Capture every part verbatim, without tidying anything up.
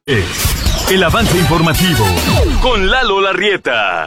El avance informativo con Lalo Larrieta.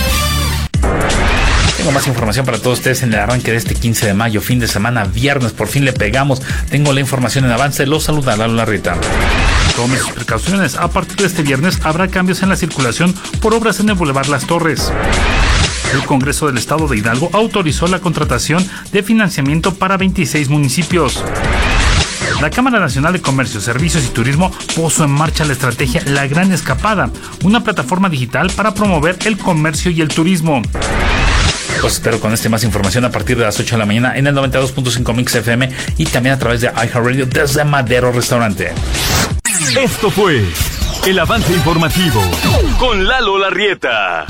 Tengo más información para todos ustedes en el arranque de este quince de mayo, fin de semana, viernes, por fin le pegamos. Tengo la información en avance, los saluda Lalo Larrieta. Tome sus precauciones, a partir de este viernes habrá cambios en la circulación por obras en el Boulevard Las Torres. El Congreso del Estado de Hidalgo autorizó la contratación de financiamiento para veintiséis municipios. La Cámara Nacional de Comercio, Servicios y Turismo puso en marcha la estrategia La Gran Escapada, una plataforma digital para promover el comercio y el turismo. Los espero con esta más información a partir de las ocho de la mañana en el noventa y dos punto cinco Mix F M y también a través de iHeartRadio desde Madero Restaurante. Esto fue el avance informativo con Lalo Larrieta.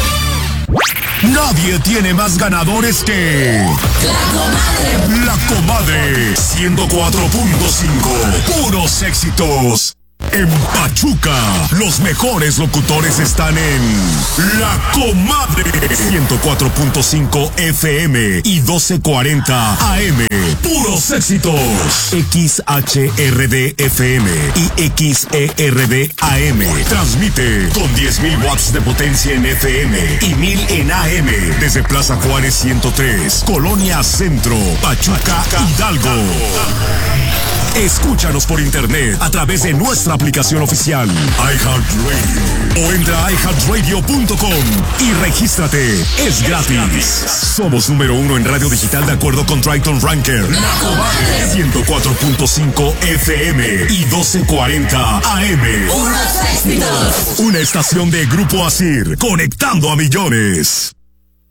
Nadie tiene más ganadores que La Comadre. La Comadre ciento cuatro punto cinco. Puros éxitos. En Pachuca, los mejores locutores están en La Comadre ciento cuatro punto cinco F M y doce cuarenta A M. Puros éxitos. X H R D F M y X E R D A M. Transmite con diez mil watts de potencia en F M y mil en A M desde Plaza Juárez ciento tres, Colonia Centro, Pachuca, Hidalgo. Escúchanos por internet a través de nuestra aplicación oficial iHeartRadio o entra a i heart radio punto com y regístrate. Es gratis. Somos número uno en radio digital de acuerdo con Triton Ranker. La Comadre ciento cuatro punto cinco F M y doce cuarenta A M. Una estación de Grupo Asir, conectando a millones.